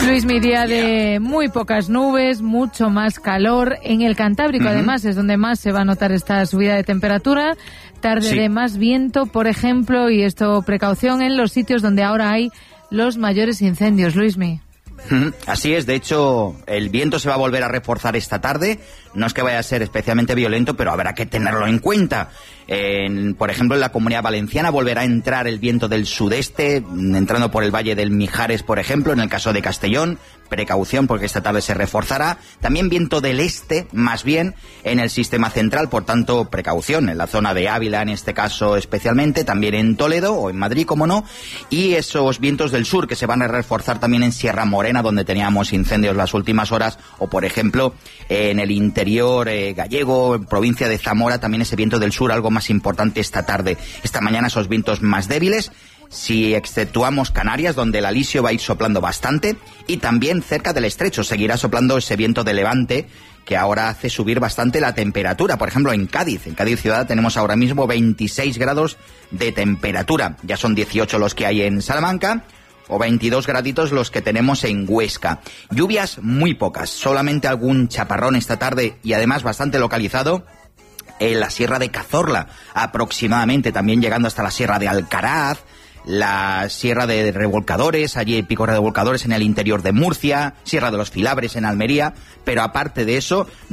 Luis, mi día de muy pocas nubes, mucho más calor. En el Cantábrico, además, es donde más se va a notar esta subida de temperatura. Tarde de más viento, por ejemplo, y esto, precaución en los sitios donde ahora hay los mayores incendios, Luismi. Así es, de hecho, el viento se va a volver a reforzar esta tarde. No es que vaya a ser especialmente violento, pero habrá que tenerlo en cuenta. Por ejemplo, en la Comunidad Valenciana volverá a entrar el viento del sudeste, entrando por el Valle del Mijares, por ejemplo, en el caso de Castellón. Precaución, porque esta tarde se reforzará. También viento del este, más bien, en el sistema central, por tanto, precaución, en la zona de Ávila, en este caso especialmente, también en Toledo, o en Madrid, como no, y esos vientos del sur, que se van a reforzar también en Sierra Morena, donde teníamos incendios las últimas horas, o por ejemplo, en el interior gallego, en provincia de Zamora, también ese viento del sur, algo más importante esta tarde. Esta mañana esos vientos más débiles, si exceptuamos Canarias, donde el alisio va a ir soplando bastante, y también cerca del estrecho seguirá soplando ese viento de levante que ahora hace subir bastante la temperatura. Por ejemplo, en Cádiz ciudad tenemos ahora mismo 26 grados de temperatura. Ya son 18 los que hay en Salamanca, o 22 graditos los que tenemos en Huesca. Lluvias muy pocas, solamente algún chaparrón esta tarde, y además bastante localizado en la Sierra de Cazorla, aproximadamente, también llegando hasta la Sierra de Alcaraz, la Sierra de Revolcadores, allí hay picos de Revolcadores en el interior de Murcia, Sierra de los Filabres en Almería, pero aparte de eso